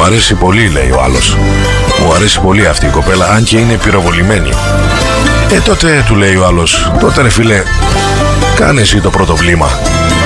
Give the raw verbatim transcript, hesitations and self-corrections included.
αρέσει πολύ, λέει ο άλλος. Μου αρέσει πολύ αυτή η κοπέλα, αν και είναι πυροβολημένη. Ε, τότε, του λέει ο άλλος, τότε ρε φίλε, κάνε εσύ το πρώτο βλήμα.